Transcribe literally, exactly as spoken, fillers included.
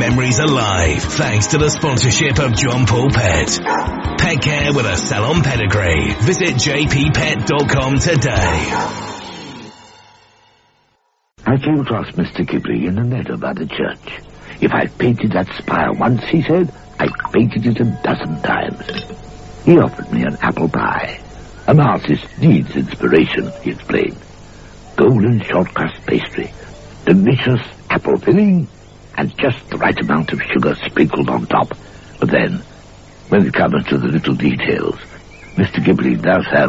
memories alive thanks to the sponsorship of John Paul Pet. Pet care with a salon pedigree. Visit j p pet dot com today. I came across Mister Ghibli in a meadow by the church. If I painted that spire once, he said, I painted it a dozen times. He offered me an apple pie. An artist needs inspiration, he explained. Golden short-crust pastry, delicious apple filling, and just the right amount of sugar sprinkled on top. But then, when it comes to the little details, Mister Ghibli does have